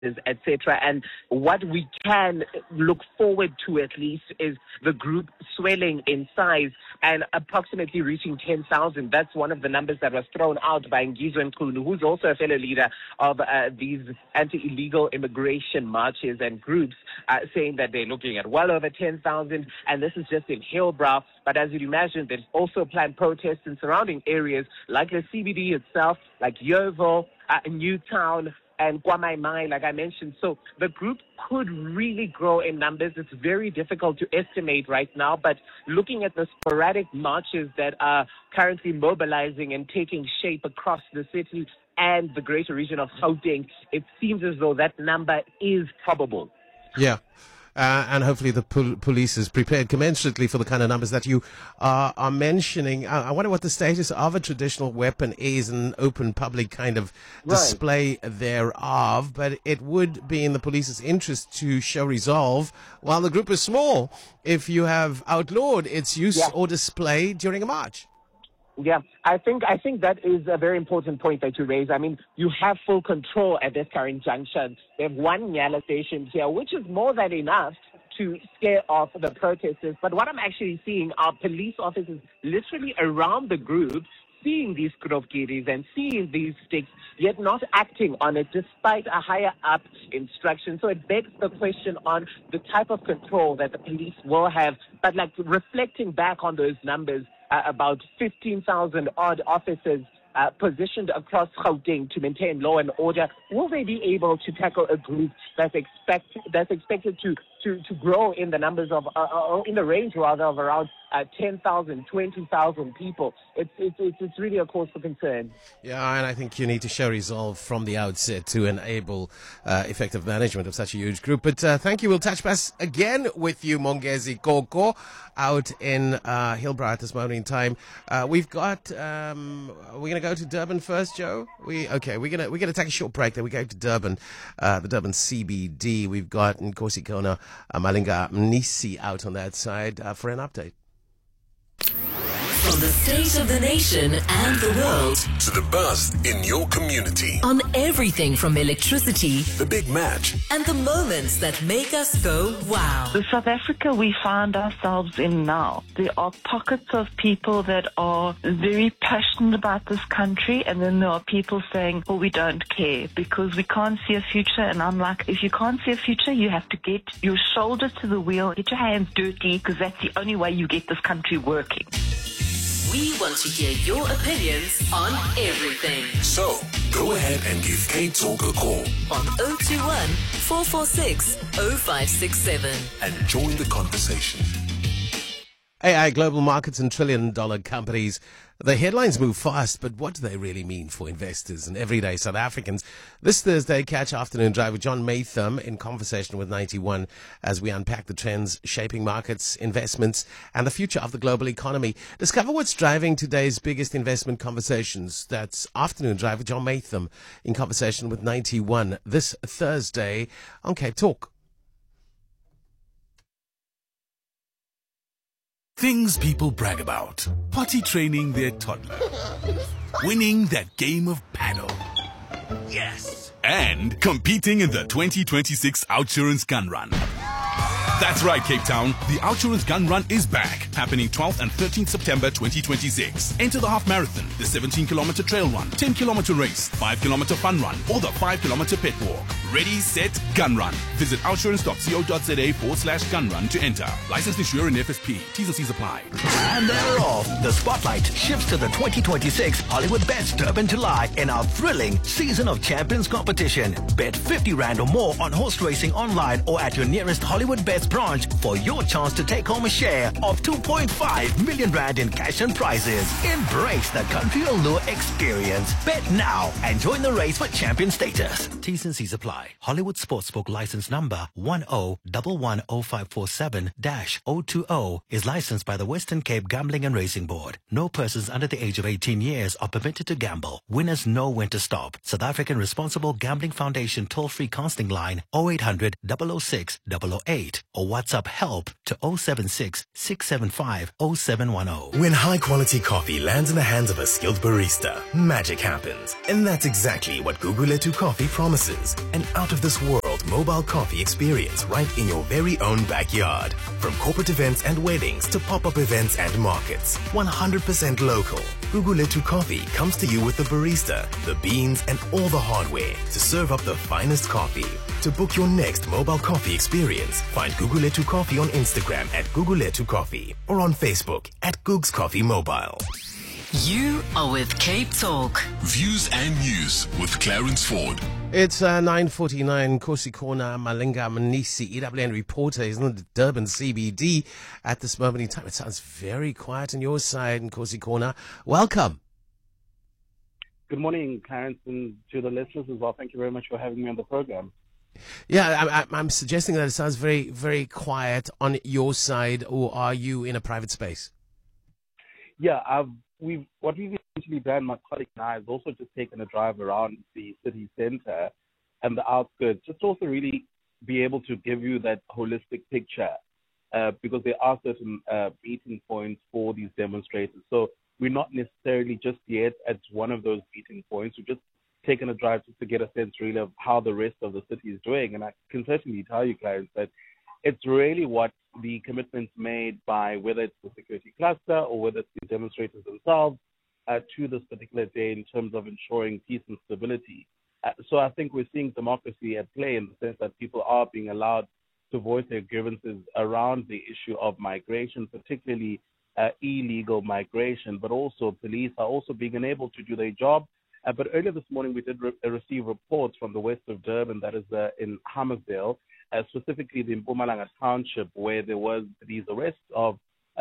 etc. And what we can look forward to at least is the group swelling in size and approximately reaching 10,000. That's one of the numbers that was thrown out by Ngizwe Mchunu, who's also a fellow leader of these anti-illegal immigration marches and groups, saying that they're looking at well over 10,000, and this is just in Hillbrow. But as you'd imagine, there's also planned protests in surrounding areas like the CBD itself, like Yeoville, Newtown, and KwaMai, like I mentioned. So the group could really grow in numbers. It's very difficult to estimate right now, but looking at the sporadic marches that are currently mobilizing and taking shape across the city and the greater region of Gauteng, it seems as though that number is probable. Yeah. And hopefully the police is prepared commensurately for the kind of numbers that you are mentioning. I wonder what the status of a traditional weapon is, an open public kind of display thereof. But it would be in the police's interest to show resolve while the group is small if you have outlawed its use or display during a march. Yeah, I think that is a very important point that you raise. I mean, you have full control at this current junction. They have one Nyala station here, which is more than enough to scare off the protesters. But what I'm actually seeing are police officers literally around the group, seeing these krovkiris and seeing these sticks, yet not acting on it despite a higher up instruction. So it begs the question on the type of control that the police will have. But like reflecting back on those numbers, about 15,000 odd officers positioned across Gauteng to maintain law and order. Will they be able to tackle a group that's expected to grow in the numbers of, in the range rather of around 10,000, 20,000 people? It's really a cause for concern. Yeah, and I think you need to show resolve from the outset to enable effective management of such a huge group. But thank you. We'll touch base again with you, Mongezi Koko, out in Hillbrow at this moment in time. We've got we're going to go to Durban first, Joe. We're gonna take a short break. Then we go to Durban, the Durban CBD. We've got Nkosi Kona Malinga Mnisi out on that side for an update. From the state of the nation and the world to the buzz in your community. On everything from electricity, the big match, and the moments that make us go wow. The South Africa we find ourselves in now, there are pockets of people that are very passionate about this country, and then there are people saying, well, we don't care because we can't see a future. And I'm like, if you can't see a future, you have to get your shoulder to the wheel, get your hands dirty, because that's the only way you get this country working. We want to hear your opinions on everything. So, go ahead and give K-Talk a call on 021 446 0567 and join the conversation. AI global markets and trillion-dollar companies. The headlines move fast, but what do they really mean for investors and everyday South Africans? This Thursday, catch Afternoon Drive with John Maytham in conversation with 91 as we unpack the trends shaping markets, investments, and the future of the global economy. Discover what's driving today's biggest investment conversations. That's Afternoon Drive with John Maytham in conversation with 91 this Thursday on Cape Talk. Things people brag about. Potty training their toddler. Winning that game of paddle. Yes. And competing in the 2026 Outsurance Gun Run. That's right, Cape Town. The Outsurance Gun Run is back, happening 12th and 13th September 2026. Enter the half marathon, the 17-kilometer trail run, 10-kilometer race, 5-kilometer fun run, or the 5-kilometer pet walk. Ready, set, gun run. Visit outsurance.co.za/gun run to enter. Licensed insurer in FSP. T's and C's apply. And they're off. The spotlight shifts to the 2026 Hollywood Bets Durban July in our thrilling Season of Champions competition. Bet 50 Rand or more on horse racing online or at your nearest Hollywood Bets branch for your chance to take home a share of 2.5 million Rand in cash and prizes. Embrace the country allure experience. Bet now and join the race for champion status. T's and C's apply. Hollywood Sportsbook license number 10110547-020 is licensed by the Western Cape Gambling and Racing Board. No persons under the age of 18 years are permitted to gamble. Winners know when to stop. South African Responsible Gambling Foundation toll-free casting line 0800 006 008 or or WhatsApp help to 076 675 0710. When high-quality coffee lands in the hands of a skilled barista, magic happens. And that's exactly what Guguletu Coffee promises. An out-of-this-world mobile coffee experience right in your very own backyard. From corporate events and weddings to pop-up events and markets. 100% local. Guguletu Coffee comes to you with the barista, the beans, and all the hardware to serve up the finest coffee. To book your next mobile coffee experience, find Guguletu Coffee on Instagram at Guguletu Coffee or on Facebook at Googs Coffee Mobile. You are with Cape Talk. Views and news with Clarence Ford. It's 9:49. Kosi Kona Malinga Manisi, EWN reporter, is in the Durban CBD at this moment in time. It sounds very quiet on your side, Kosi Kona. Welcome. Good morning, Clarence, and to the listeners as well. Thank you very much for having me on the program. Yeah, I'm suggesting that it sounds very, very quiet on your side, or are you in a private space? Yeah, what we've essentially done, my colleague and I, has also just taken a drive around the city center and the outskirts, just to also really be able to give you that holistic picture, because there are certain meeting points for these demonstrators. So we're not necessarily just yet at one of those meeting points. We're just taken a drive just to get a sense really of how the rest of the city is doing. And I can certainly tell you, Clarence, that it's really what the commitments made by whether it's the security cluster or whether it's the demonstrators themselves to this particular day in terms of ensuring peace and stability. So I think we're seeing democracy at play in the sense that people are being allowed to voice their grievances around the issue of migration, particularly illegal migration, but also police are also being unable to do their job. But earlier this morning, we did receive reports from the west of Durban, that is in Hammersdale, specifically the Mpumalanga Township, where there was these arrests of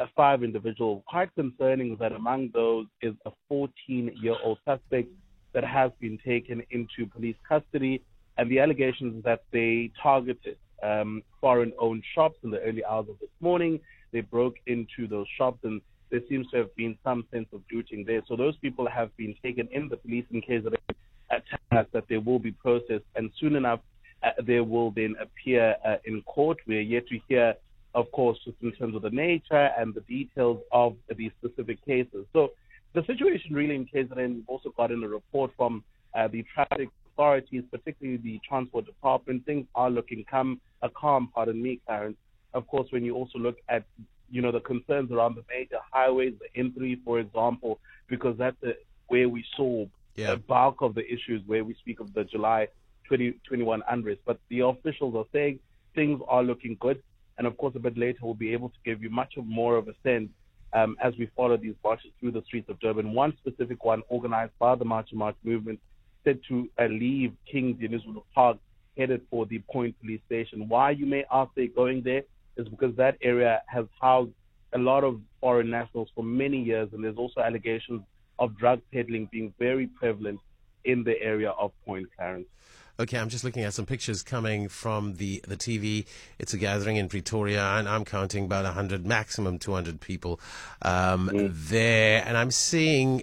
5 individuals. Quite concerning that among those is a 14-year-old suspect that has been taken into police custody, and the allegations that they targeted foreign-owned shops in the early hours of this morning. They broke into those shops, and there seems to have been some sense of looting there. So those people have been taken in. The police in KZN telling us that they will be processed, and soon enough they will then appear in court. We're yet to hear, of course, just in terms of the nature and the details of these specific cases. So the situation really in KZN, we've also gotten a report from the traffic authorities, particularly the transport department. Things are looking calm, pardon me, Clarence. Of course, when you also look at the concerns around the major highways, the N3, for example, because that's where we saw the bulk of the issues, where we speak of the July 2021 unrest. But the officials are saying things are looking good. And of course, a bit later, we'll be able to give you much more of a sense as we follow these marches through the streets of Durban. One specific one organized by the March and March movement said to leave King Dinizulu Park, headed for the Point Police Station. Why, you may ask, they're going there is because that area has housed a lot of foreign nationals for many years, and there's also allegations of drug peddling being very prevalent in the area of Point, Clarence. Okay, I'm just looking at some pictures coming from the TV. It's a gathering in Pretoria, and I'm counting about 100, maximum 200 people there. And I'm seeing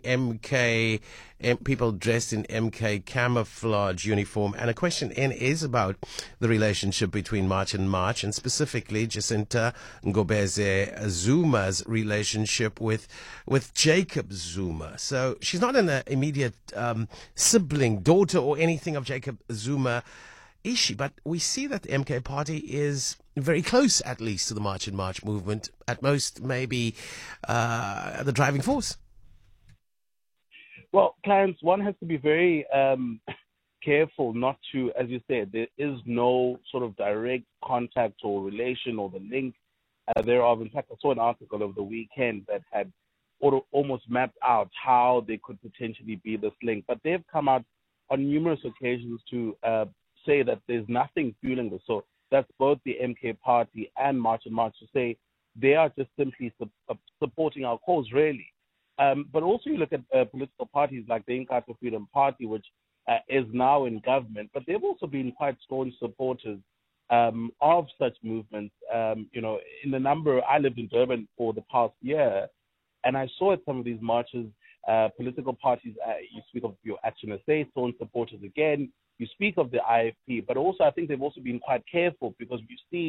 people dressed in MK camouflage uniform. And a question is about the relationship between March and March, and specifically Jacinta Ngobeze Zuma's relationship with Jacob Zuma. So she's not an immediate sibling, daughter, or anything of Jacob Zuma, is she? But we see that the MK party is very close, at least, to the March and March movement. At most, maybe the driving force. Well, Clarence, one has to be very careful not to, as you said, there is no sort of direct contact or relation or the link thereof. In fact, I saw an article over the weekend that had almost mapped out how they could potentially be this link. But they've come out on numerous occasions to say that there's nothing fueling this. So that's both the MK party and March and March, to say they are just simply supporting our cause, really. But also you look at political parties like the Inkatha Freedom Party, which is now in government, but they've also been quite staunch supporters of such movements. In the number, I lived in Durban for the past year, and I saw at some of these marches, political parties, you speak of your Action SA, staunch supporters again, you speak of the IFP, but also I think they've also been quite careful, because we've seen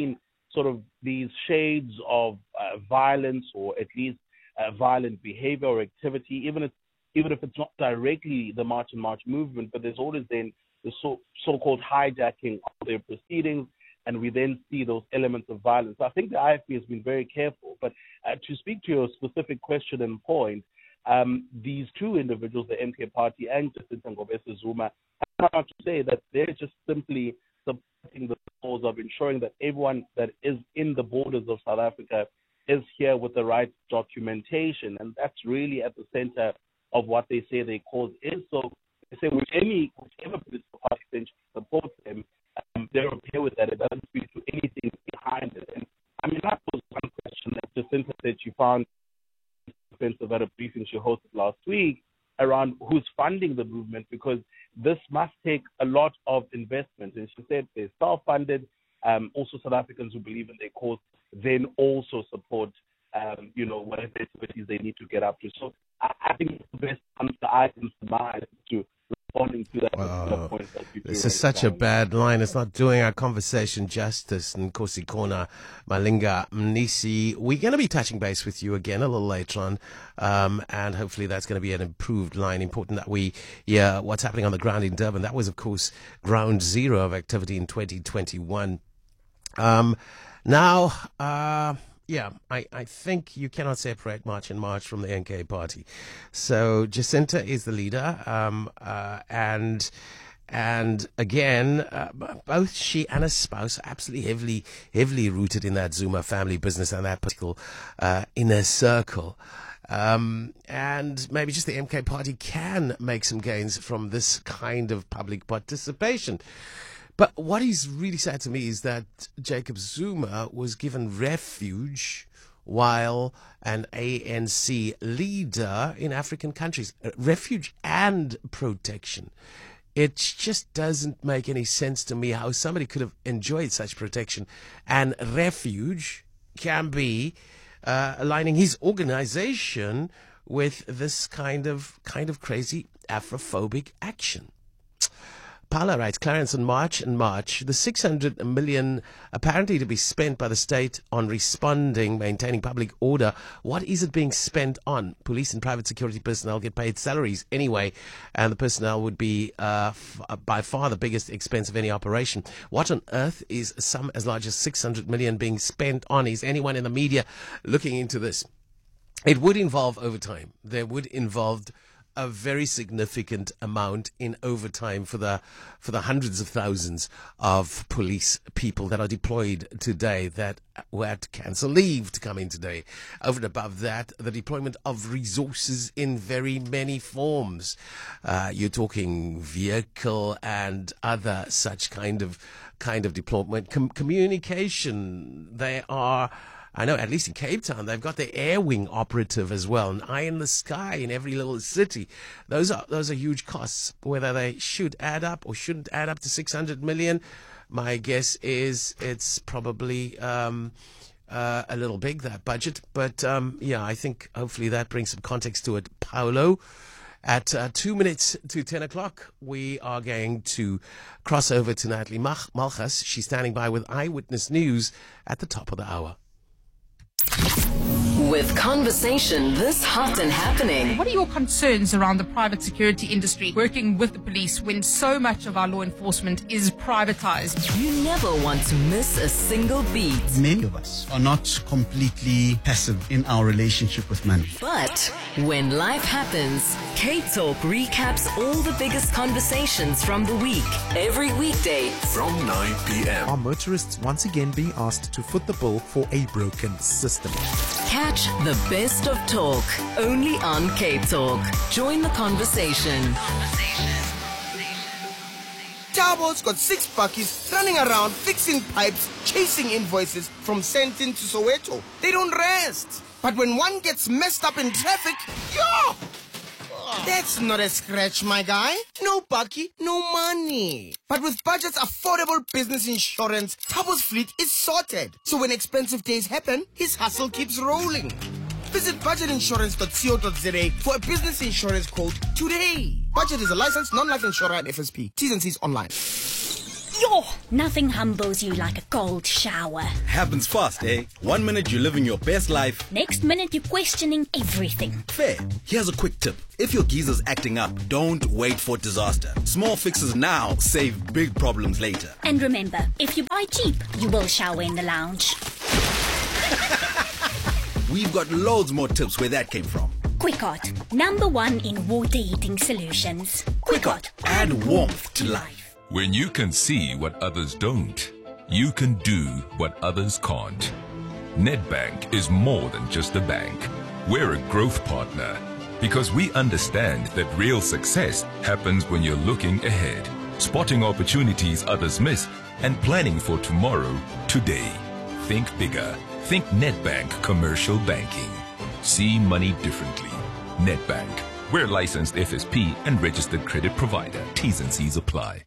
sort of these shades of violence, or at least violent behavior or activity, even if it's not directly the March and March movement, but there's always then the so-called hijacking of their proceedings, and we then see those elements of violence. So I think the IFP has been very careful. But to speak to your specific question and point, these two individuals, the MK Party and Jacinta Ngobese Zuma, I want to say that they're just simply supporting the cause of ensuring that everyone that is in the borders of South Africa is here with the right documentation. And that's really at the center of what they say their cause is. So they say whichever political party essentially supports them, they're okay with that. It doesn't speak to anything behind it. And I mean, that was one question that Jacinta said she found offensive at a briefing she hosted last week around who's funding the movement, because this must take a lot of investment. And she said they're self-funded. Also, South Africans who believe in their cause then also support, whatever activities they need to get up to. So I think the best answer I can surmise to responding to that particular point that you do. This is such a bad line. It's not doing our conversation justice. And Nkosi Khona Malinga Mnisi, we're going to be touching base with you again a little later on. And hopefully that's going to be an improved line. Important that we hear what's happening on the ground in Durban. That was, of course, ground zero of activity in 2021. I think you cannot separate March and March from the NK Party. So Jacinta is the leader, and again, both she and her spouse are absolutely heavily rooted in that Zuma family business and that particular inner circle. And maybe just the MK Party can make some gains from this kind of public participation. But what is really sad to me is that Jacob Zuma was given refuge while an ANC leader in African countries. Refuge and protection. It just doesn't make any sense to me how somebody could have enjoyed such protection and refuge can be aligning his organization with this kind of crazy Afrophobic action. Paula writes, Clarence, on March and March, the 600 million apparently to be spent by the state on responding, maintaining public order. What is it being spent on? Police and private security personnel get paid salaries anyway, and the personnel would be by far the biggest expense of any operation. What on earth is some as large as 600 million being spent on? Is anyone in the media looking into this? It would involve overtime. There would involve a very significant amount in overtime for the hundreds of thousands of police people that are deployed today that had to cancel leave to come in today. Over and above that, the deployment of resources in very many forms. You're talking vehicle and other such kind of deployment. Communication. They are, I know, at least in Cape Town, they've got the air wing operative as well, an eye in the sky in every little city. Those are huge costs. Whether they should add up or shouldn't add up to 600 million, my guess is it's probably a little big, that budget. But I think hopefully that brings some context to it. Paulo, at 2 minutes to 10 o'clock, we are going to cross over to Natalie Malchus. She's standing by with Eyewitness News at the top of the hour. With conversation this hot and happening. What are your concerns around the private security industry working with the police when so much of our law enforcement is privatized? You never want to miss a single beat. Many of us are not completely passive in our relationship with money. But when life happens, K-Talk recaps all the biggest conversations from the week. Every weekday from 9 p.m. Are motorists once again being asked to foot the bill for a broken system? Catch the best of talk only on K-Talk. Join the conversation. Jabo's got 6 buckies running around fixing pipes, chasing invoices from Sentin to Soweto. They don't rest. But when one gets messed up in traffic, that's not a scratch, my guy. No bucky, no money. But with Budget's affordable business insurance, Tabo's fleet is sorted. So when expensive days happen, his hustle keeps rolling. Visit budgetinsurance.co.za for a business insurance quote today. Budget is a licensed non-life insurer and FSP. T's and C's online. Yo, nothing humbles you like a cold shower. Happens fast, eh? 1 minute you're living your best life. Next minute you're questioning everything. Fair. Here's a quick tip. If your geezer's acting up, don't wait for disaster. Small fixes now save big problems later. And remember, if you buy cheap, you will shower in the lounge. We've got loads more tips where that came from. Quickart, #1 in water heating solutions. Quickart, add warmth to life. When you can see what others don't, you can do what others can't. Nedbank is more than just a bank. We're a growth partner because we understand that real success happens when you're looking ahead, spotting opportunities others miss, and planning for tomorrow today. Think bigger. Think Nedbank Commercial Banking. See money differently. Nedbank. We're licensed FSP and registered credit provider. T's and C's apply.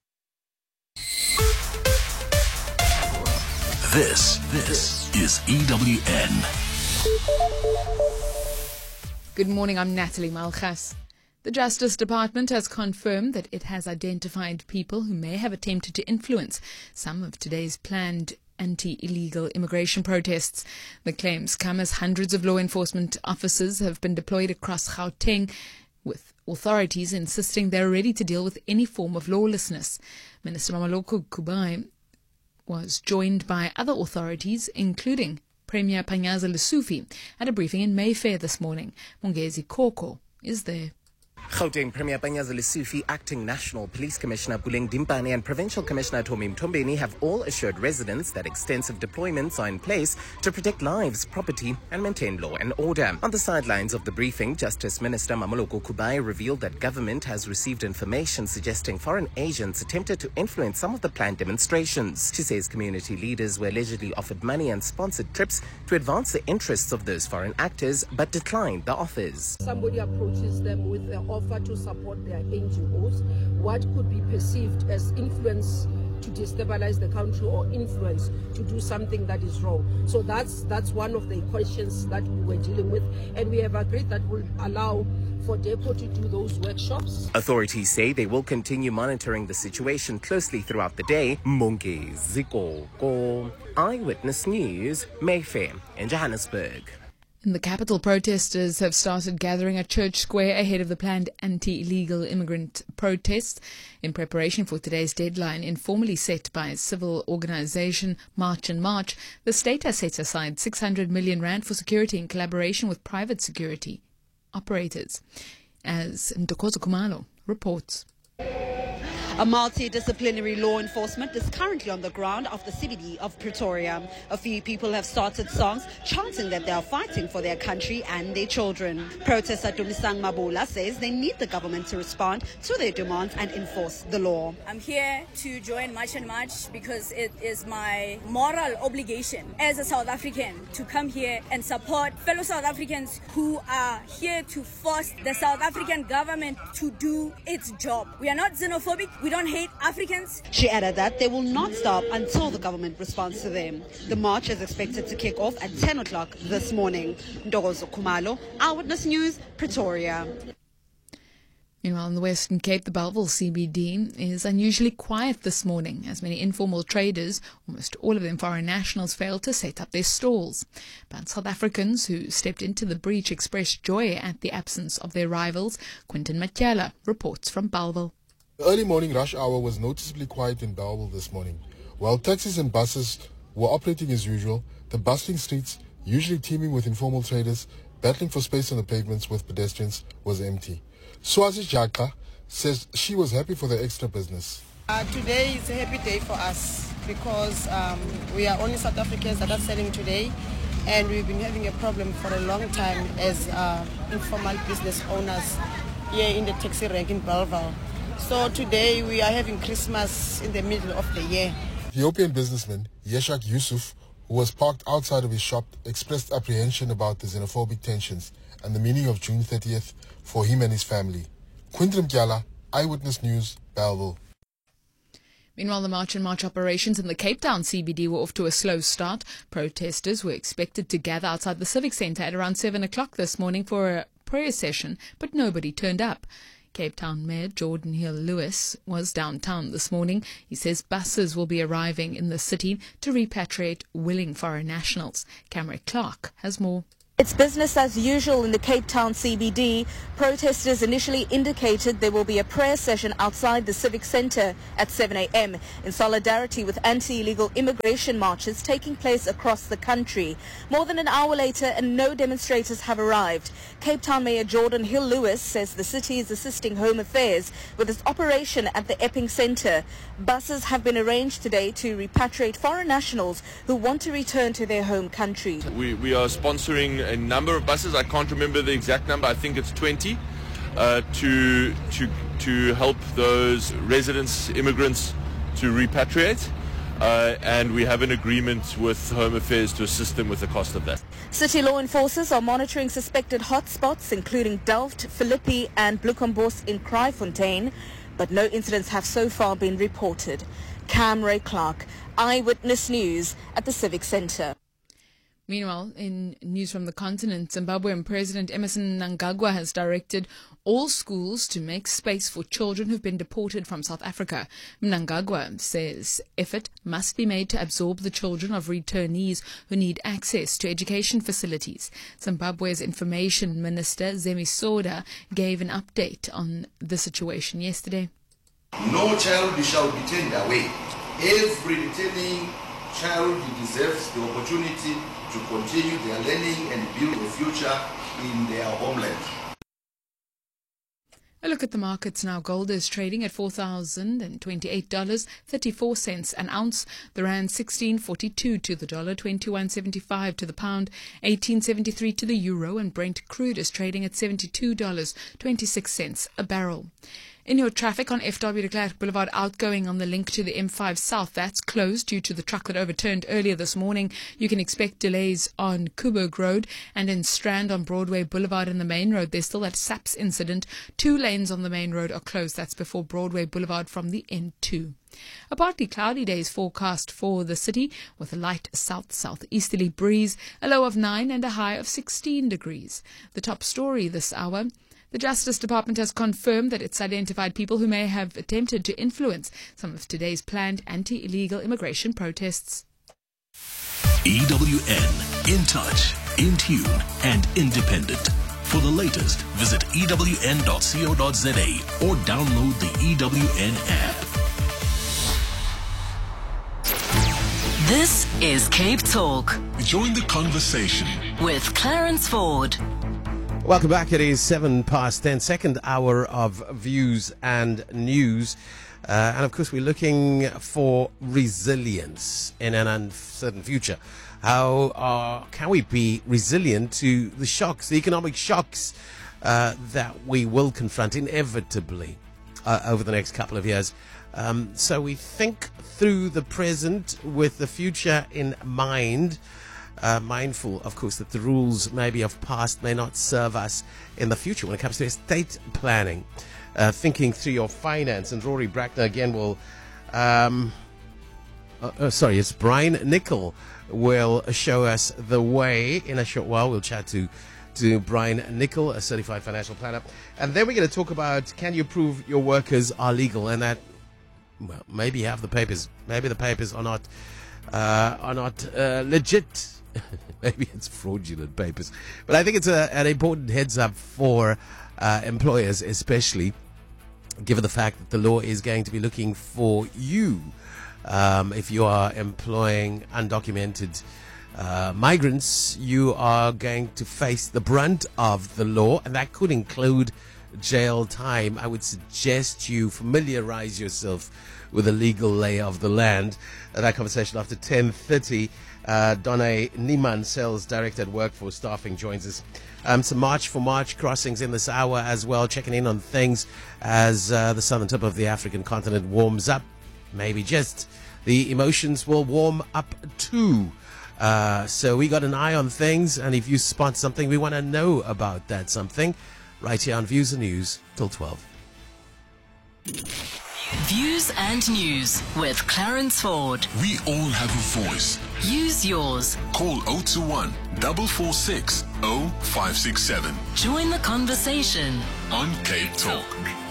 This is EWN. Good morning, I'm Natalie Malchas. The Justice Department has confirmed that it has identified people who may have attempted to influence some of today's planned anti-illegal immigration protests. The claims come as hundreds of law enforcement officers have been deployed across Gauteng, with authorities insisting they're ready to deal with any form of lawlessness. Minister Mamaloko Kubai was joined by other authorities, including Premier Panyaza Lesufi, at a briefing in Mayfair this morning. Mongezi Koko is there. Gauteng Premier Panyaza Lesufi, Acting National Police Commissioner Puleng Dimpane and Provincial Commissioner Tomi Mtombeni have all assured residents that extensive deployments are in place to protect lives, property and maintain law and order. On the sidelines of the briefing, Justice Minister Mamaloko Kubai revealed that government has received information suggesting foreign agents attempted to influence some of the planned demonstrations. She says community leaders were allegedly offered money and sponsored trips to advance the interests of those foreign actors but declined the offers. Somebody approaches them with the offer to support their NGOs, what could be perceived as influence to destabilize the country or influence to do something that is wrong. So that's one of the questions that we were dealing with, and we have agreed that will allow for DEPO to do those workshops. Authorities say they will continue monitoring the situation closely throughout the day. Mongezi Koko, Eyewitness News, Mayfair in Johannesburg. In the capital, protesters have started gathering at Church Square ahead of the planned anti-illegal immigrant protests in preparation for today's deadline informally set by a civil organisation, March and March. The state has set aside 600 million rand for security in collaboration with private security operators, as Ntokozo Kumalo reports. A multidisciplinary law enforcement is currently on the ground of the CBD of Pretoria. A few people have started songs chanting that they are fighting for their country and their children. Protester Dumisang Mabula says they need the government to respond to their demands and enforce the law. I'm here to join March and March because it is my moral obligation as a South African to come here and support fellow South Africans who are here to force the South African government to do its job. We are not xenophobic. We don't hate Africans. She added that they will not stop until the government responds to them. The march is expected to kick off at 10 o'clock this morning. Ntokozo Kumalo, Eyewitness News, Pretoria. Meanwhile, in the Western Cape, the Bellville CBD is unusually quiet this morning as many informal traders, almost all of them foreign nationals, failed to set up their stalls. But South Africans who stepped into the breach expressed joy at the absence of their rivals. Quinton Matyala reports from Bellville. The early morning rush hour was noticeably quiet in Bellville this morning. While taxis and buses were operating as usual, the bustling streets, usually teeming with informal traders, battling for space on the pavements with pedestrians, was empty. Swazi Jaka says she was happy for the extra business. Today is a happy day for us because we are only South Africans that are selling today, and we've been having a problem for a long time as informal business owners here in the taxi rank in Bellville. So today we are having Christmas in the middle of the year. Ethiopian businessman Yeshak Yusuf, who was parked outside of his shop, expressed apprehension about the xenophobic tensions and the meaning of June 30th for him and his family. Quinton Mkyala, Eyewitness News, Bellville. Meanwhile, the March and March operations in the Cape Town CBD were off to a slow start. Protesters were expected to gather outside the Civic Centre at around 7 o'clock this morning for a prayer session, but nobody turned up. Cape Town Mayor Jordan Hill-Lewis was downtown this morning. He says buses will be arriving in the city to repatriate willing foreign nationals. Cameron Clark has more. It's business as usual in the Cape Town CBD. Protesters initially indicated there will be a prayer session outside the Civic Centre at 7 a.m. in solidarity with anti-illegal immigration marches taking place across the country. More than an hour later and no demonstrators have arrived. Cape Town Mayor Jordan Hill-Lewis says the city is assisting Home Affairs with its operation at the Epping Centre. Buses have been arranged today to repatriate foreign nationals who want to return to their home country. We are sponsoring a number of buses. I can't remember the exact number. I think it's 20 to help those residents, immigrants, to repatriate. And we have an agreement with Home Affairs to assist them with the cost of that. City law enforcers are monitoring suspected hotspots, including Delft, Philippi and Bloekombos in Kraaifontein, but no incidents have so far been reported. Cam Ray Clark, Eyewitness News at the Civic Centre. Meanwhile, in news from the continent, Zimbabwean President Emmerson Mnangagwa has directed all schools to make space for children who've been deported from South Africa. Mnangagwa says effort must be made to absorb the children of returnees who need access to education facilities. Zimbabwe's Information Minister Zemi Soda gave an update on the situation yesterday. No child shall be turned away. Every returning child deserves the opportunity to continue their learning and build a future in their homeland. A look at the markets now. Gold is trading at $4,028.34 an ounce. The rand 16.42 to the dollar, 21.75 to the pound, 18.73 to the euro, and Brent crude is trading at $72.26 a barrel. In your traffic on FW de Klerk Boulevard outgoing on the link to the M5 South, that's closed due to the truck that overturned earlier this morning. You can expect delays on Coburg Road and in Strand on Broadway Boulevard and the main road. There's still that SAPS incident. 2 lanes on the main road are closed. That's before Broadway Boulevard from the N2. A partly cloudy day is forecast for the city with a light south-southeasterly breeze, a low of 9 and a high of 16 degrees. The top story this hour. The Justice Department has confirmed that it's identified people who may have attempted to influence some of today's planned anti-illegal immigration protests. EWN, in touch, in tune, and independent. For the latest, visit ewn.co.za or download the EWN app. This is Cape Talk. Join the conversation with Clarence Ford. Welcome back. It is 10:07, second hour of views and news. And of course, we're looking for resilience in an uncertain future. How can we be resilient to the shocks, the economic shocks that we will confront inevitably over the next couple of years? So we think through the present with the future in mind. Mindful, of course, that the rules maybe of past may not serve us in the future when it comes to estate planning. Thinking through your finance. And Rory Brackner again will... it's Brian Nicol will show us the way in a short while. We'll chat to Brian Nicol, a certified financial planner. And then we're going to talk about, can you prove your workers are legal? And that, well, maybe you have the papers. Maybe the papers are not legit. Maybe it's fraudulent papers. But I think it's an important heads up for employers, especially given the fact that the law is going to be looking for you if you are employing undocumented migrants. You are going to face the brunt of the law, and that could include jail time. I would suggest you familiarize yourself with the legal lay of the land. That conversation after 10:30. Donne Niemann, Sales Director at Workforce Staffing, joins us. Some March for March crossings in this hour as well, checking in on things as the southern tip of the African continent warms up. Maybe just the emotions will warm up too. So we got an eye on things, and if you spot something, we want to know about that something right here on Views and News till 12. Views and News with Clarence Ford. We all have a voice. Use yours. Call 021 446 0567. Join the conversation on Cape Talk.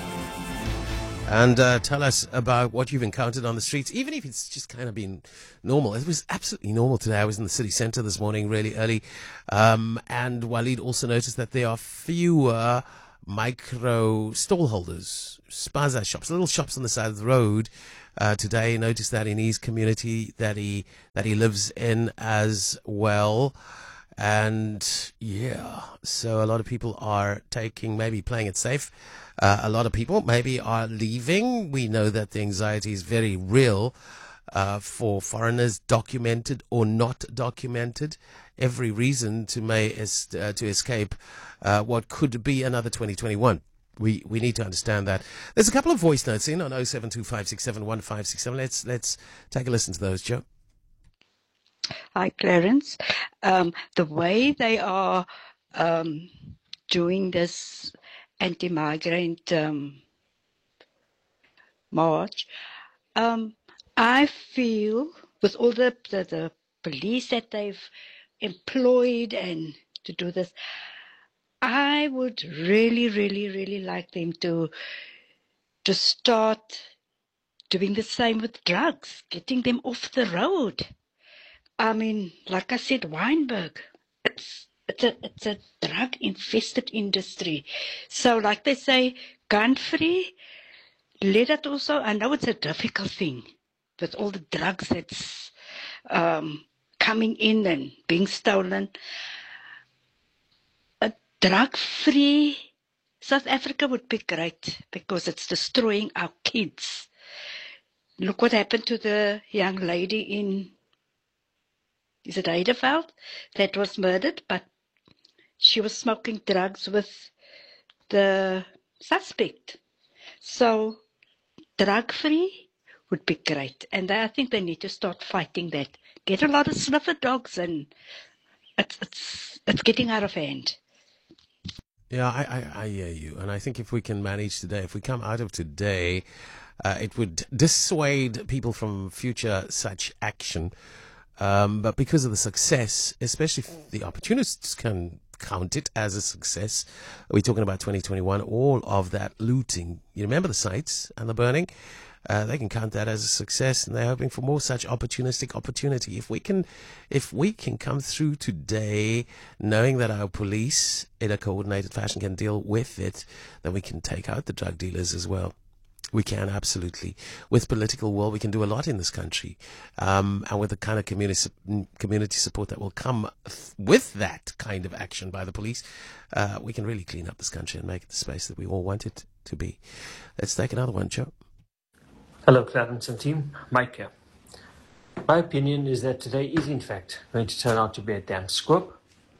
And tell us about what you've encountered on the streets, even if it's just kind of been normal. It was absolutely normal today. I was in the city centre this morning really early. And Waleed also noticed that there are fewer micro stallholders, spaza shops, little shops on the side of the road. Today, noticed that in his community that he lives in as well. And yeah, so a lot of people are maybe playing it safe. A lot of people maybe are leaving. We know that the anxiety is very real for foreigners, documented or not documented. Every reason to escape what could be another 2021. We need to understand that. There's a couple of voice notes in on 0725671567. Let's take a listen to those, Joe. Hi, Clarence. The way they are doing this anti-migrant march, I feel with all the police that they've employed and to do this, I would really, really, really like them to start doing the same with drugs, getting them off the road. I mean, like I said, Wynberg, it's a drug-infested industry. So, like they say, gun-free. Let it also. I know it's a difficult thing with all the drugs that's coming in and being stolen. A drug-free South Africa would be great because it's destroying our kids. Look what happened to the young lady in. Is it Heideveld that was murdered, but she was smoking drugs with the suspect. So drug-free would be great. And I think they need to start fighting that. Get a lot of sniffer dogs and it's getting out of hand. Yeah, I hear you. And I think if we can manage today, if we come out of today, it would dissuade people from future such action. But because of the success, especially if the opportunists can count it as a success, we're talking about 2021, all of that looting. You remember the sites and the burning? They can count that as a success, and they're hoping for more such opportunistic opportunity. If we can come through today knowing that our police in a coordinated fashion can deal with it, then we can take out the drug dealers as well. We can, absolutely. With political will, we can do a lot in this country. And with the kind of community support that will come with that kind of action by the police, we can really clean up this country and make it the space that we all want it to be. Let's take another one, Joe. Hello, Clarence and team. Mike here. My opinion is that today is, in fact, going to turn out to be a damn squib.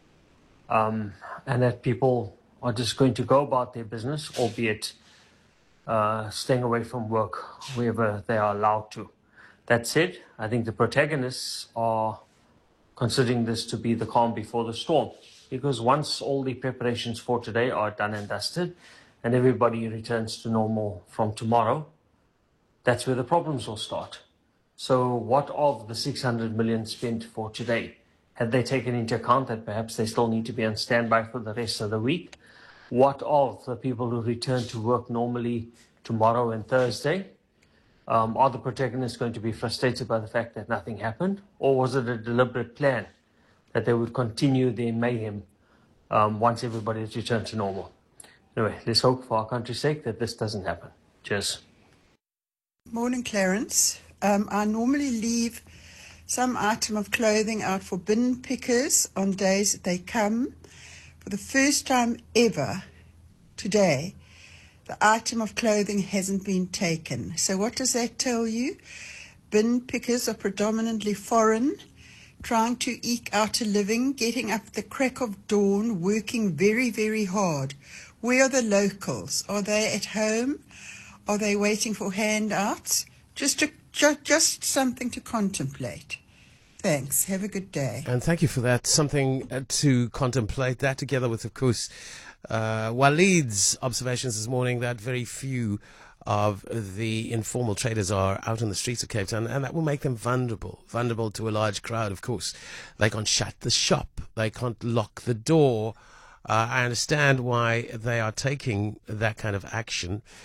And that people are just going to go about their business, albeit staying away from work wherever they are allowed to. That said, I think the protagonists are considering this to be the calm before the storm, because once all the preparations for today are done and dusted and everybody returns to normal from tomorrow, that's where the problems will start. So what of the 600 million spent for today? Had they taken into account that perhaps they still need to be on standby for the rest of the week? What of the people who return to work normally tomorrow and Thursday? Are the protagonists going to be frustrated by the fact that nothing happened? Or was it a deliberate plan that they would continue their mayhem once everybody has returned to normal? Anyway, let's hope for our country's sake that this doesn't happen. Cheers. Morning, Clarence. I normally leave some item of clothing out for bin pickers on days that they come. For the first time ever today, the item of clothing hasn't been taken. So what does that tell you? Bin pickers are predominantly foreign, trying to eke out a living, getting up at the crack of dawn, working very, very hard. Where are the locals? Are they at home? Are they waiting for handouts? Just something to contemplate. Thanks. Have a good day. And thank you for that. Something to contemplate. That together with, of course, Waleed's observations this morning that very few of the informal traders are out on the streets of Cape Town, and that will make them vulnerable to a large crowd, of course. They can't shut the shop. They can't lock the door. I understand why they are taking that kind of action.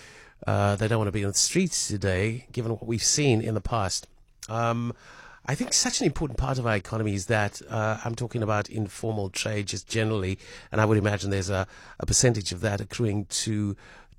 They don't want to be on the streets today, given what we've seen in the past. I think such an important part of our economy is that I'm talking about informal trade just generally, and I would imagine there's a percentage of that accruing to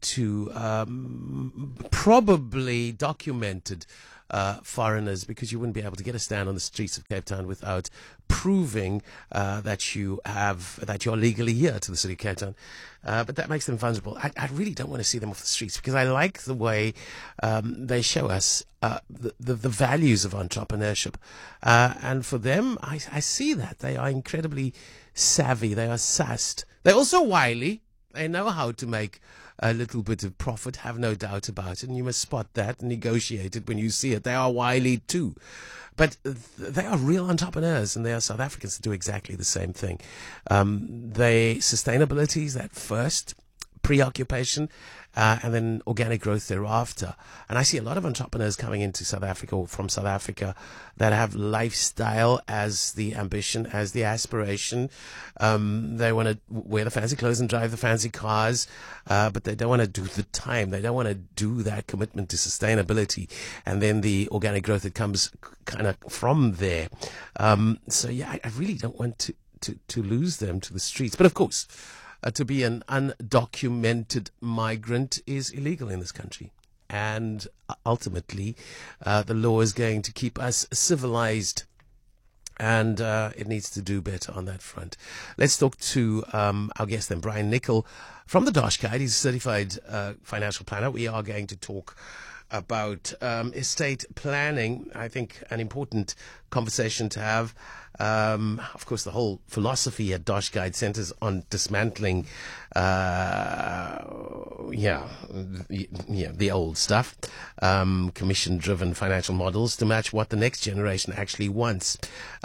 probably documented foreigners, because you wouldn't be able to get a stand on the streets of Cape Town without proving that you're legally here to the city of Cape Town. But that makes them vulnerable. I really don't want to see them off the streets, because I like the way they show us the values of entrepreneurship. And for them, I see that. They are incredibly savvy. They are sussed. They're also wily. They know how to make a little bit of profit, have no doubt about it, and you must spot that and negotiate it when you see it. They are wily too. But they are real entrepreneurs, and they are South Africans that do exactly the same thing. Sustainability is that first preoccupation, and then organic growth thereafter. And I see a lot of entrepreneurs coming into South Africa or from South Africa that have lifestyle as the ambition, as the aspiration. They want to wear the fancy clothes and drive the fancy cars, but they don't want to do the time. They don't want to do that commitment to sustainability and then the organic growth that comes kind of from there. So yeah, I really don't want to lose them to the streets. But of course, to be an undocumented migrant is illegal in this country. And ultimately, the law is going to keep us civilized. And it needs to do better on that front. Let's talk to our guest then, Brian Nicol from the Dosh Guide. He's a certified financial planner. We are going to talk about estate planning. I think an important conversation to have. Of course, the whole philosophy at Dosh Guide centers on dismantling, the old stuff, commission-driven financial models to match what the next generation actually wants.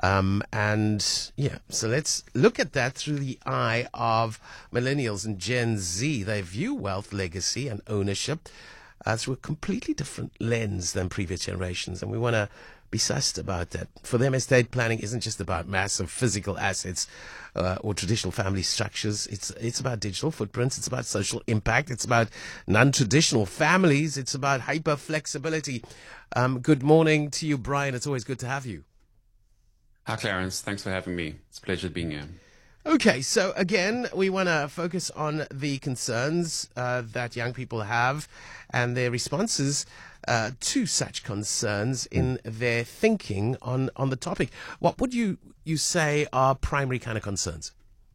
So let's look at that through the eye of millennials and Gen Z. They view wealth, legacy, and ownership through a completely different lens than previous generations, and we want to be sussed about that. For them, estate planning isn't just about massive physical assets or traditional family structures. It's about digital footprints. It's about social impact. It's about non-traditional families. It's about hyper flexibility. Good morning to you, Brian. It's always good to have you. Hi, Clarence. Thanks for having me. It's a pleasure being here. Okay, so again, we want to focus on the concerns that young people have and their responses to such concerns in their thinking on the topic. What would you say are primary kind of concerns?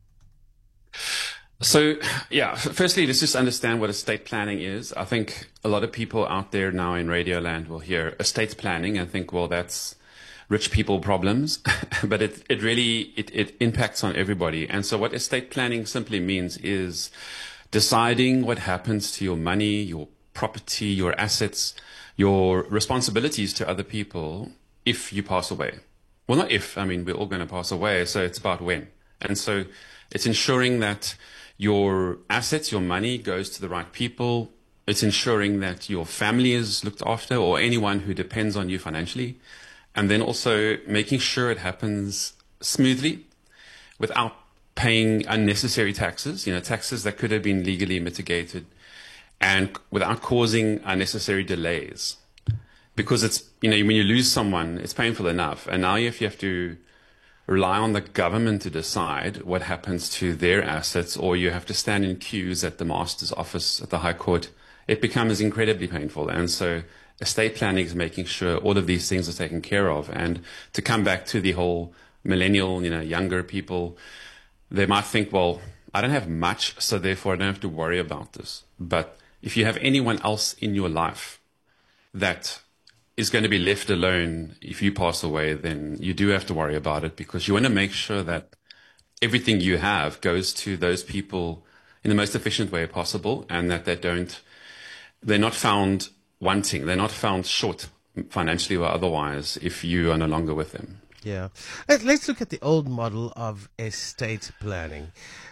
So, firstly, let's just understand what estate planning is. I think a lot of people out there now in Radio Land will hear estate planning and think, well, that's rich people problems, but it really impacts on everybody. And so what estate planning simply means is deciding what happens to your money, your property, your assets, your responsibilities to other people if you pass away. Well, not if, we're all going to pass away, so it's about when. And so it's ensuring that your assets, your money goes to the right people. It's ensuring that your family is looked after, or anyone who depends on you financially. And then also making sure it happens smoothly without paying unnecessary taxes, taxes that could have been legally mitigated, and without causing unnecessary delays. Because it's, when you lose someone, it's painful enough. And now if you have to rely on the government to decide what happens to their assets, or you have to stand in queues at the master's office at the High Court, it becomes incredibly painful. And so estate planning is making sure all of these things are taken care of. And to come back to the whole millennial, younger people, they might think, well, I don't have much, so therefore I don't have to worry about this. But if you have anyone else in your life that is going to be left alone if you pass away, then you do have to worry about it, because you want to make sure that everything you have goes to those people in the most efficient way possible, and that they're not found wanting, they're not found short financially or otherwise if you are no longer with them. Yeah. Let's look at the old model of estate planning.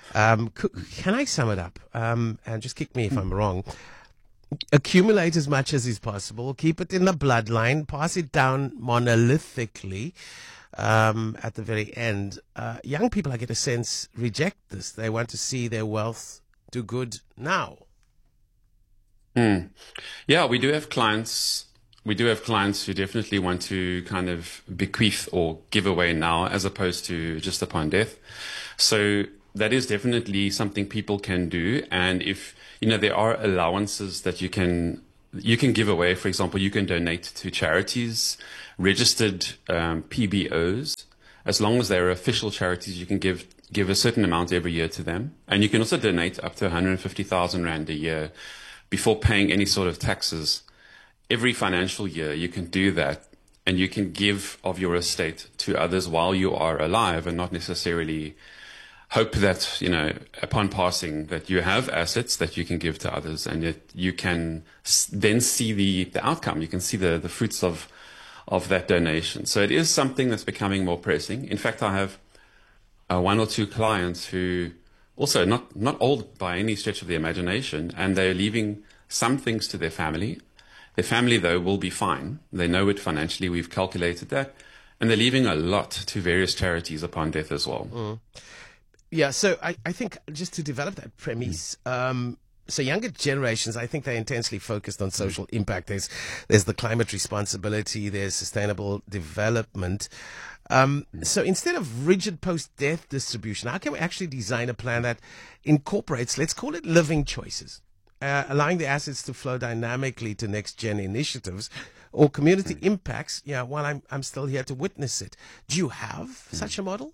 Can I sum it up? And just kick me if I'm wrong. Accumulate as much as is possible, keep it in the bloodline, pass it down monolithically at the very end. Young people, I get a sense, reject this. They want to see their wealth do good now. Yeah, we do have clients. We do have clients who definitely want to kind of bequeath or give away now as opposed to just upon death. So that is definitely something people can do. And if, there are allowances that you can give away. For example, you can donate to charities, registered PBOs. As long as they're official charities, you can give a certain amount every year to them. And you can also donate up to 150,000 Rand a year before paying any sort of taxes. Every financial year, you can do that, and you can give of your estate to others while you are alive, and not necessarily hope that, upon passing, that you have assets that you can give to others, and that you can then see the outcome. You can see the fruits of that donation. So it is something that's becoming more pressing. In fact, I have one or two clients who also not old by any stretch of the imagination, and they're leaving some things to their family. Their family, though, will be fine. They know it financially. We've calculated that. And they're leaving a lot to various charities upon death as well. Yeah, so I think just to develop that premise, so younger generations, I think they're intensely focused on social impact. There's the climate responsibility, there's sustainable development. So instead of rigid post-death distribution, how can we actually design a plan that incorporates, let's call it living choices? Allowing the assets to flow dynamically to next-gen initiatives or community impacts, while I'm still here to witness it. Do you have such a model?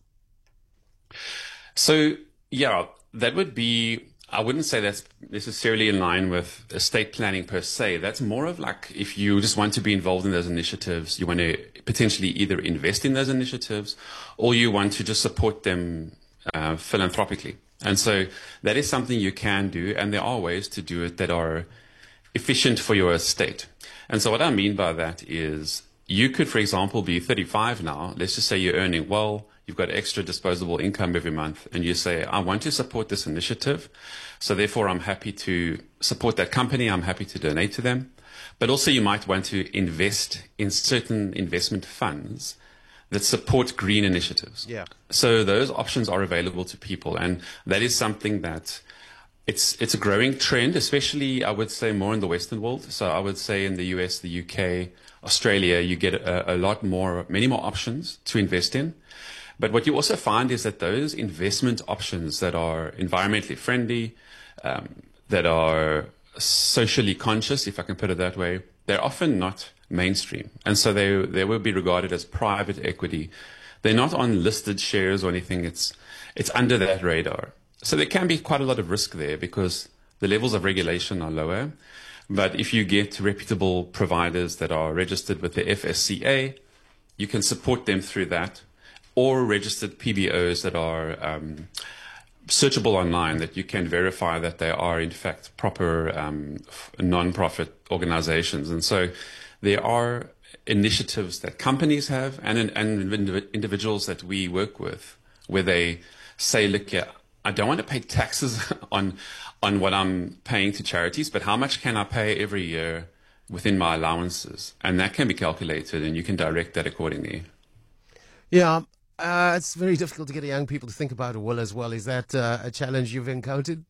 So, yeah, that would be, I wouldn't say that's necessarily in line with estate planning per se. That's more of like if you just want to be involved in those initiatives, you want to potentially either invest in those initiatives or you want to just support them philanthropically. And so that is something you can do, and there are ways to do it that are efficient for your estate. And so what I mean by that is you could, for example, be 35 now. Let's just say you're earning well, you've got extra disposable income every month, and you say, I want to support this initiative, so therefore I'm happy to support that company, I'm happy to donate to them. But also you might want to invest in certain investment funds that support green initiatives. Yeah. So those options are available to people, and that is something that it's a growing trend, especially I would say more in the Western world. So I would say in the US, the UK, Australia, you get many more options to invest in. But what you also find is that those investment options that are environmentally friendly, that are socially conscious, if I can put it that way, they're often not mainstream. And so they will be regarded as private equity. They're not on listed shares or anything. It's under that radar. So there can be quite a lot of risk there because the levels of regulation are lower. But if you get reputable providers that are registered with the FSCA, you can support them through that, or registered PBOs that are searchable online, that you can verify that they are in fact proper non-profit organizations. And so there are initiatives that companies have and individuals that we work with where they say, look, yeah, I don't want to pay taxes on what I'm paying to charities, but how much can I pay every year within my allowances? And that can be calculated and you can direct that accordingly. Yeah. It's very difficult to get young people to think about a will as well. Is that a challenge you've encountered?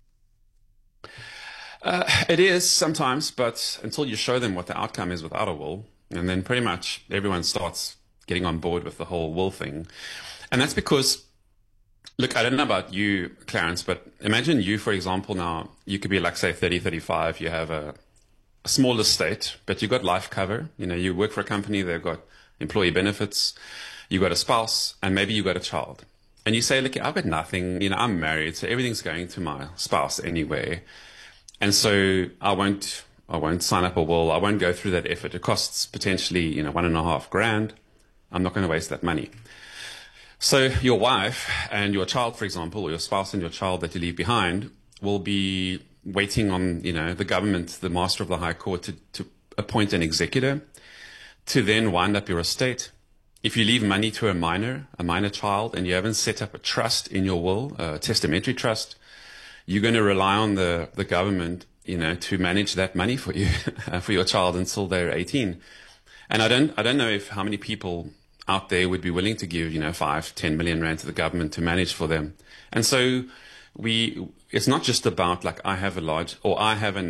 It is sometimes, but until you show them what the outcome is without a will, and then pretty much everyone starts getting on board with the whole will thing. And that's because, look, I don't know about you, Clarence, but imagine you, for example, now, you could be like, say, 30, 35, you have a small estate, but you've got life cover. You work for a company, they've got employee benefits. You got a spouse, and maybe you got a child. And you say, look, I've got nothing, I'm married, so everything's going to my spouse anyway. And so I won't sign up a will. I won't go through that effort. It costs potentially, $1.5 grand. I'm not going to waste that money. So your wife and your child, for example, or your spouse and your child that you leave behind will be waiting on, the government, the master of the High Court to appoint an executor to then wind up your estate. If you leave money to a minor child, and you haven't set up a trust in your will, a testamentary trust, you're going to rely on the government, to manage that money for you, for your child until they're 18. And I don't know how many people out there would be willing to give, 5-10 million rand to the government to manage for them. And so it's not just about like I have enough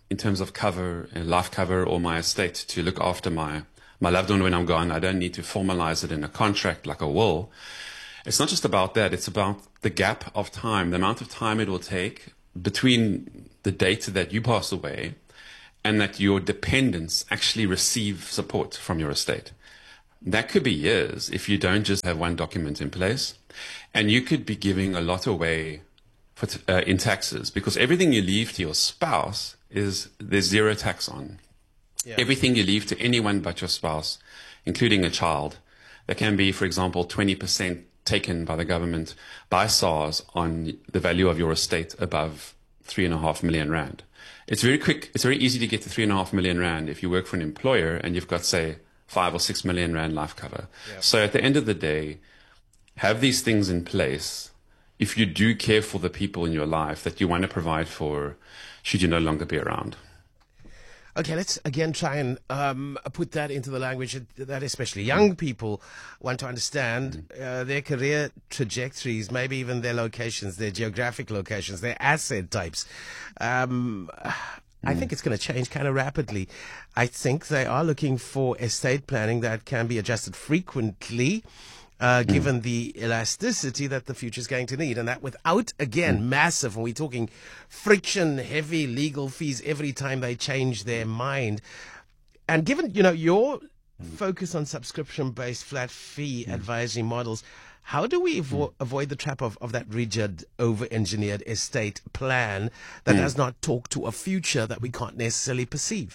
in terms of cover, life cover, or my estate to look after my loved one when I'm gone. I don't need to formalize it in a contract like a will. It's not just about that. It's about the gap of time, the amount of time it will take between the date that you pass away and that your dependents actually receive support from your estate. That could be years if you don't just have one document in place. And you could be giving a lot away in taxes, because everything you leave to your spouse there's zero tax on. Yeah. Everything you leave to anyone but your spouse, including a child, there can be, for example, 20% taken by the government, by SARS, on the value of your estate above 3.5 million rand. It's very quick. It's very easy to get to 3.5 million rand if you work for an employer and you've got, say, 5 or 6 million rand life cover. Yeah. So at the end of the day, have these things in place if you do care for the people in your life that you want to provide for should you no longer be around. Okay, let's again try and put that into the language that especially young people want to understand, their career trajectories, maybe even their locations, their geographic locations, their asset types. I think it's going to change kind of rapidly. I think they are looking for estate planning that can be adjusted frequently, given the elasticity that the future is going to need, and that without, again, massive, and we're talking friction, heavy legal fees every time they change their mind. And given, your focus on subscription-based flat fee advisory models, how do we avoid the trap of that rigid, over-engineered estate plan that does not talk to a future that we can't necessarily perceive?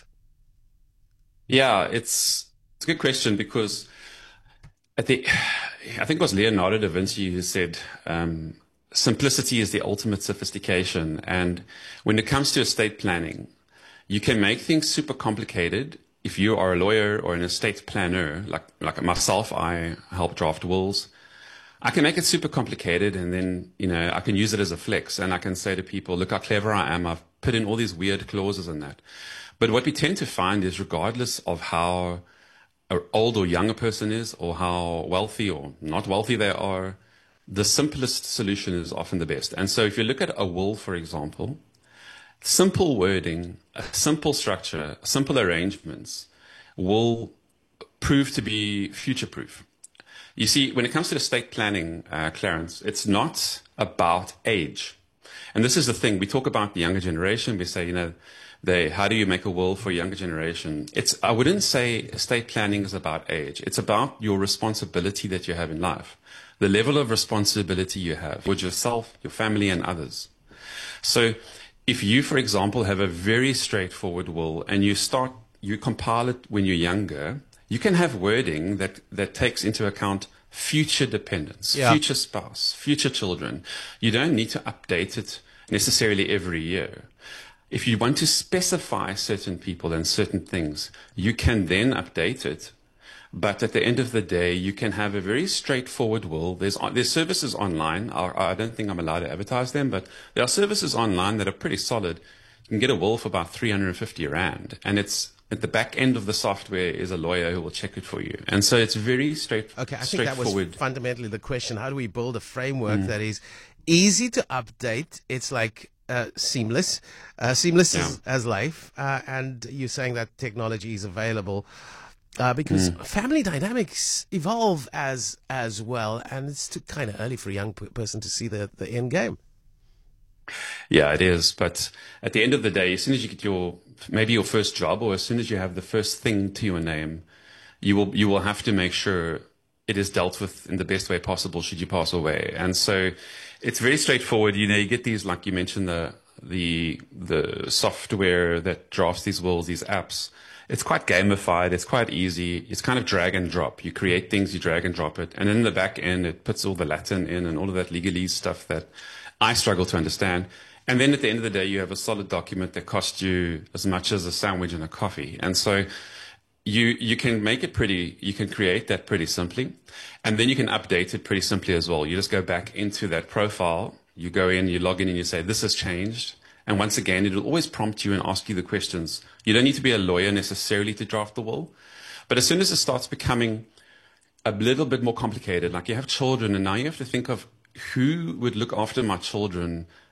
Yeah, it's a good question, because I think it was Leonardo da Vinci who said, simplicity is the ultimate sophistication. And when it comes to estate planning, you can make things super complicated. If you are a lawyer or an estate planner, like myself, I help draft wills. I can make it super complicated, and then, I can use it as a flex, and I can say to people, look how clever I am. I've put in all these weird clauses in that. But what we tend to find is, regardless of how old or young a person is, or how wealthy or not wealthy they are, the simplest solution is often the best. And so if you look at a will, for example, simple wording, a simple structure, simple arrangements will prove to be future-proof. You see, when it comes to estate planning, Clarence, it's not about age. And this is the thing. We talk about the younger generation. We say, how do you make a will for a younger generation? I wouldn't say estate planning is about age. It's about your responsibility that you have in life, the level of responsibility you have with yourself, your family, and others. So if you, for example, have a very straightforward will and you compile it when you're younger, you can have wording that takes into account future dependents, future spouse, future children. You don't need to update it necessarily every year. If you want to specify certain people and certain things, you can then update it. But at the end of the day, you can have a very straightforward will. There's services online. I don't think I'm allowed to advertise them, but there are services online that are pretty solid. You can get a will for about 350 rand, and it's at the back end of the software is a lawyer who will check it for you. And so it's very straightforward. Okay, I think that was fundamentally the question. How do we build a framework that is easy to update? It's like seamless as life, and you're saying that technology is available because family dynamics evolve as well, and it's too kind of early for a young person to see the end game. Yeah, it is. But at the end of the day, as soon as you get maybe your first job, or as soon as you have the first thing to your name, you will have to make sure it is dealt with in the best way possible should you pass away. And so it's very straightforward. You get these, like you mentioned, the software that drafts these wills, these apps. It's quite gamified. It's quite easy. It's kind of drag and drop. You create things, you drag and drop it. And in the back end, it puts all the Latin in and all of that legalese stuff that I struggle to understand. And then at the end of the day, you have a solid document that costs you as much as a sandwich and a coffee. And so you can make it you can create that pretty simply. And then you can update it pretty simply as well. You just go back into that profile. You go in, you log in, and you say, this has changed. And once again, it will always prompt you and ask you the questions. You don't need to be a lawyer necessarily to draft the will. But as soon as it starts becoming a little bit more complicated, like you have children, and now you have to think of who would look after my children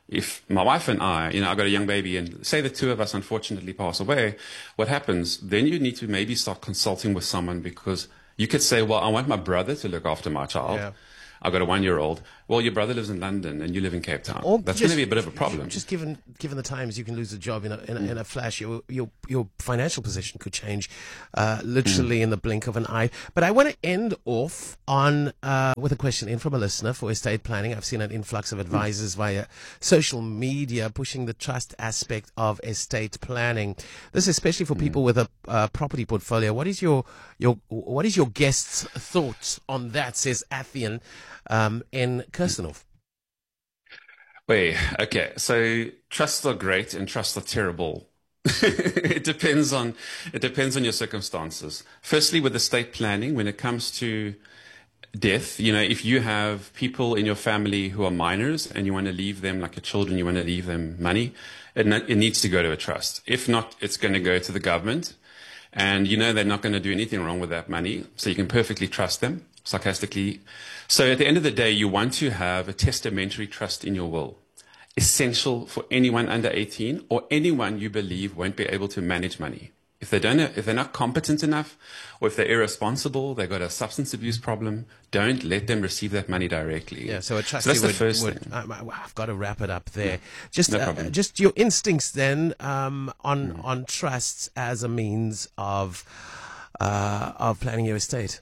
if my wife and I, I've got a young baby, and say the two of us unfortunately pass away, what happens? Then you need to maybe start consulting with someone, because you could say, well, I want my brother to look after my child. Yeah. I've got a 1-year-old. Well, your brother lives in London and you live in Cape Town. Or That's going to be a bit of a problem. Just given the times, you can lose a job in a flash. Your financial position could change literally in the blink of an eye. But I want to end off on with a question in from a listener for estate planning. I've seen an influx of advisors via social media pushing the trust aspect of estate planning. This is especially for people with a property portfolio. What is your guest's thoughts on that? Says Athian in Kirstenhof. Wait, okay. So trusts are great and trusts are terrible. It depends on your circumstances. Firstly, with estate planning, when it comes to death, if you have people in your family who are minors and you want to leave them, like your children, you want to leave them money, it needs to go to a trust. If not, it's going to go to the government, and they're not going to do anything wrong with that money, so you can perfectly trust them, sarcastically. So at the end of the day, you want to have a testamentary trust in your will. Essential for anyone under 18 or anyone you believe won't be able to manage money. If they're not competent enough, or if they're irresponsible, they've got a substance abuse problem, don't let them receive that money directly. Yeah, so a trustee that's the first thing. I've got to wrap it up there. No Just your instincts then on trusts as a means of planning your estate.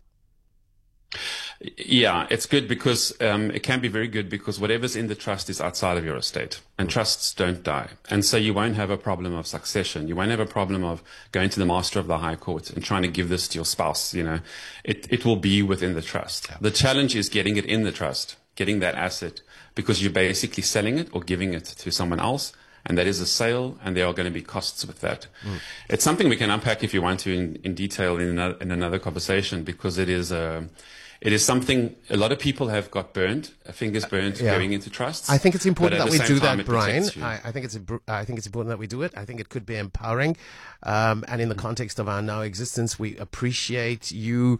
Yeah, it's good because it can be very good, because whatever's in the trust is outside of your estate, and trusts don't die. And so you won't have a problem of succession. You won't have a problem of going to the Master of the High Court and trying to give this to your spouse. It will be within the trust. Yeah. The challenge is getting it in the trust, getting that asset, because you're basically selling it or giving it to someone else. And that is a sale, and there are going to be costs with that. It's something we can unpack if you want to in detail in another conversation, because it is something a lot of people have got fingers burned going into trusts. I think it's important that we do that, Brian. I think it's important that we do it. I think it could be empowering. And in the context of our now existence, we appreciate you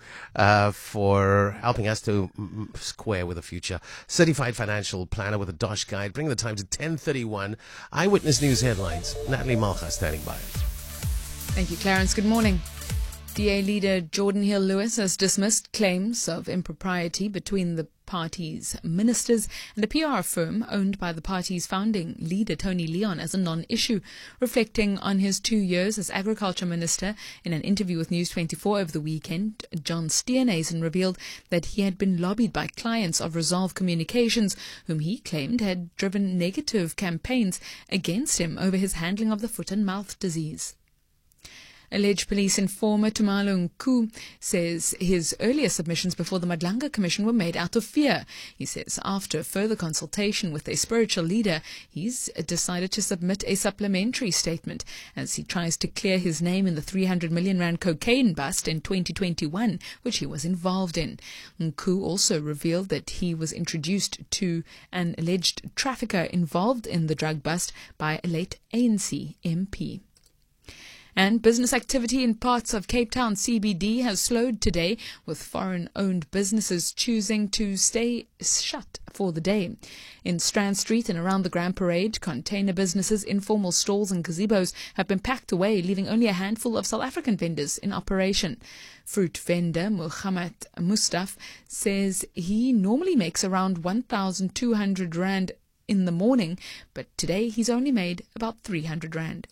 for helping us to square with the future. Certified financial planner with a Dosh guide. Bring the time to 10:31. Eyewitness News headlines. Natalie Malcha standing by. Thank you, Clarence. Good morning. DA leader Jordan Hill-Lewis has dismissed claims of impropriety between the party's ministers and a PR firm owned by the party's founding leader Tony Leon as a non-issue. Reflecting on his 2 years as agriculture minister, in an interview with News 24 over the weekend, John Steenhuisen revealed that he had been lobbied by clients of Resolve Communications, whom he claimed had driven negative campaigns against him over his handling of the foot and mouth disease. Alleged police informer Tumalo Nku says his earlier submissions before the Madlanga Commission were made out of fear. He says after further consultation with a spiritual leader, he's decided to submit a supplementary statement as he tries to clear his name in the 300 million rand cocaine bust in 2021, which he was involved in. Nku also revealed that he was introduced to an alleged trafficker involved in the drug bust by a late ANC MP. And business activity in parts of Cape Town CBD has slowed today, with foreign-owned businesses choosing to stay shut for the day. In Strand Street and around the Grand Parade, container businesses, informal stalls and gazebos have been packed away, leaving only a handful of South African vendors in operation. Fruit vendor Muhammad Mustaf says he normally makes around 1,200 rand in the morning, but today he's only made about 300 rand.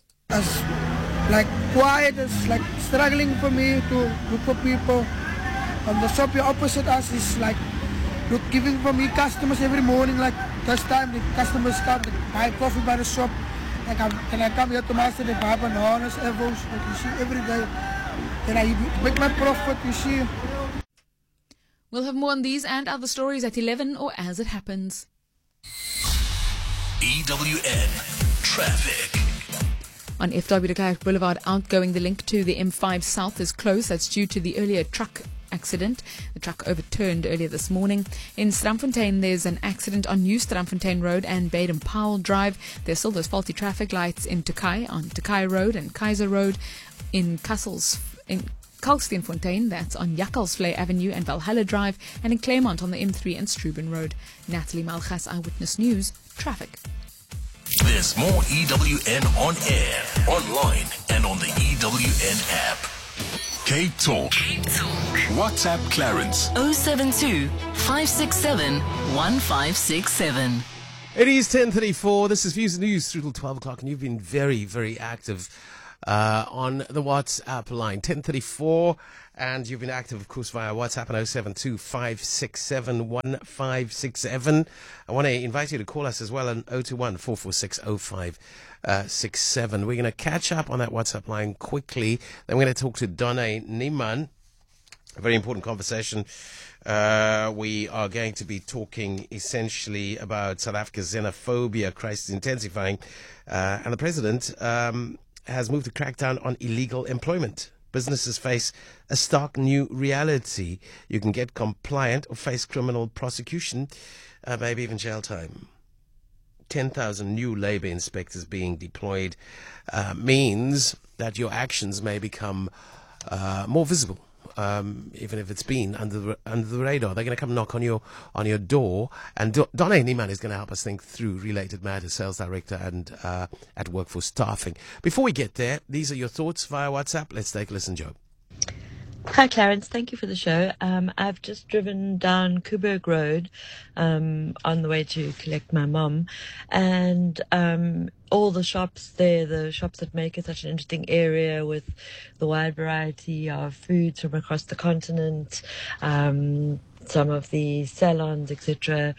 Quiet, it's struggling for me to look for people. The shop here opposite us is giving for me customers every morning. This time the customers come, they buy coffee by the shop. Can I come here to master the buy bananas, apples, you see, every day. Can I make my profit, you see. We'll have more on these and other stories at 11 or as it happens. EWN Traffic. On FW de Klerk Boulevard outgoing, the link to the M5 South is closed. That's due to the earlier truck accident. The truck overturned earlier this morning. In Strandfontein, there's an accident on New Strandfontein Road and Baden-Powell Drive. There's still those faulty traffic lights in Tokai, on Tokai Road and Kaiser Road. In Kalksteenfontein, that's on Jakkalsvlei Avenue and Valhalla Drive. And in Claremont on the M3 and Struben Road. Natalie Malchas, Eyewitness News, Traffic. There's more EWN on air, online, and on the EWN app. K-Talk. WhatsApp Clarence. 072 567 1567. It is 10:34. This is Views News through till 12 o'clock, and you've been very, very active on the WhatsApp line. 10:34, and you've been active, of course, via WhatsApp at 072 567 1567. I want to invite you to call us as well on 021 446 0567. We're going to catch up on that WhatsApp line quickly. Then we're going to talk to Donna Niemann. A very important conversation. We are going to be talking essentially about South Africa's xenophobia crisis intensifying, and the president has moved to crack down on illegal employment. Businesses face a stark new reality. You can get compliant or face criminal prosecution, maybe even jail time. 10,000 new labour inspectors being deployed means that your actions may become more visible. Even if it's been under the radar. They're going to come knock on your door, and Donna Niemann is going to help us think through related matters, sales director and at Workforce Staffing. Before we get there, these are your thoughts via WhatsApp. Let's take a listen, Joe. Hi, Clarence. Thank you for the show. I've just driven down Coburg Road on the way to collect my mom, and all the shops there, the shops that make it such an interesting area with the wide variety of foods from across the continent, some of the salons, etc.,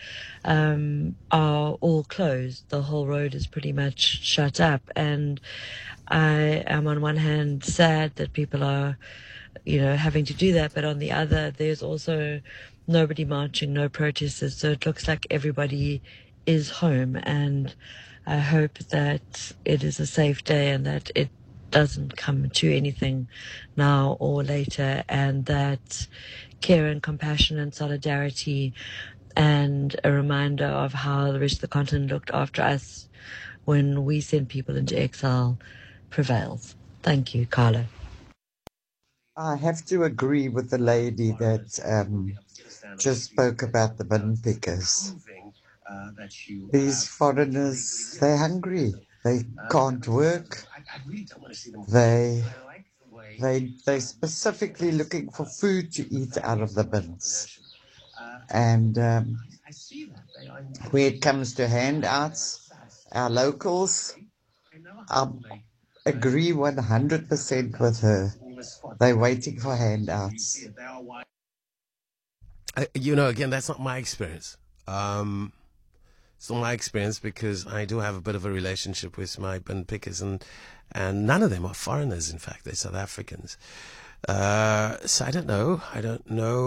are all closed. The whole road is pretty much shut up, and I am on one hand sad that people are having to do that, but on the other, there's also nobody marching, no protesters, so it looks like everybody is home, and I hope that it is a safe day and that it doesn't come to anything now or later, and that care and compassion and solidarity and a reminder of how the rest of the continent looked after us when we sent people into exile prevails. Thank you, Carlo. I have to agree with the lady that just spoke about the bin pickers. These foreigners, they're hungry. They can't work. They're specifically looking for food to eat out of the bins. And when it comes to handouts, our locals, I agree 100% with her. They're waiting for handouts. Again, that's not my experience. It's not my experience because I do have a bit of a relationship with my bin pickers, and none of them are foreigners. In fact, they're South Africans. So I don't know. I don't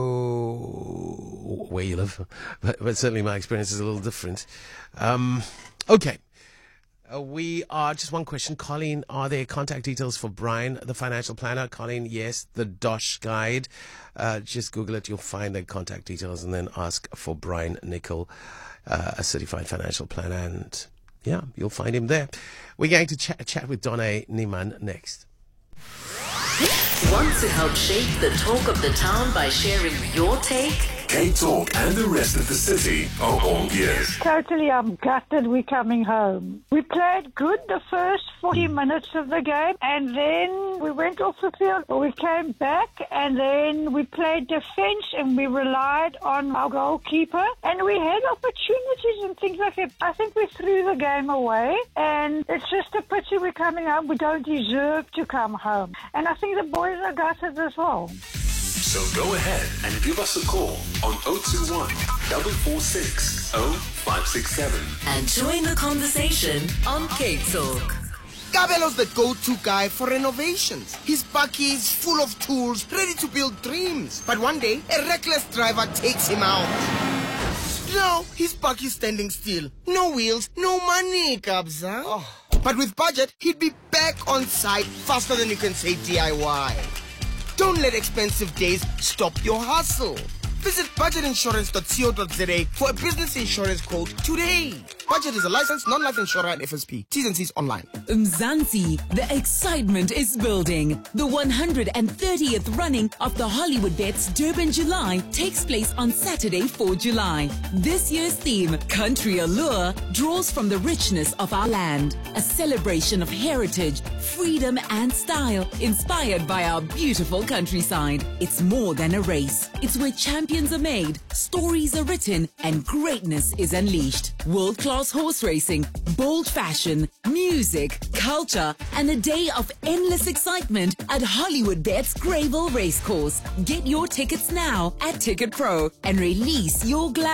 know where you live, but certainly my experience is a little different. Okay. We are just one question. Colleen, are there contact details for Brian, the financial planner? Colleen, yes, the Dosh Guide. Just Google it. You'll find the contact details and then ask for Brian Nicol, a certified financial planner. And yeah, you'll find him there. We're going to chat with Donna Niemann next. Want to help shape the talk of the town by sharing your take? K-Talk and the rest of the city are all ears. Totally, I'm gutted we're coming home. We played good the first 40 minutes of the game, and then we went off the field. We came back, and then we played defense, and we relied on our goalkeeper, and we had opportunities and things like that. I think we threw the game away, and it's just a pity we're coming home. We don't deserve to come home. And I think the boys are gutted as well. So go ahead and give us a call on 021 446 0567 and join the conversation on K-Talk. Kabelo's the go-to guy for renovations. His bakkie is full of tools, ready to build dreams. But one day, a reckless driver takes him out. Now, his bakkie is standing still. No wheels, no money, Kabza. Oh. But with budget, he'd be back on site faster than you can say DIY. Don't let expensive days stop your hustle. Visit budgetinsurance.co.za for a business insurance quote today. Budget is a licensed non-life insurer and FSP. T's and C's online. Mzansi, the excitement is building. The 130th running of the Hollywood Bets Durban July takes place on Saturday, 4 July. This year's theme, Country Allure, draws from the richness of our land. A celebration of heritage, freedom and style, inspired by our beautiful countryside. It's more than a race. It's where champions are made, stories are written, and greatness is unleashed. World-class horse racing, bold fashion, music, culture, and a day of endless excitement at Hollywood Bets Greyville Racecourse. Get your tickets now at Ticket Pro and release your glamour.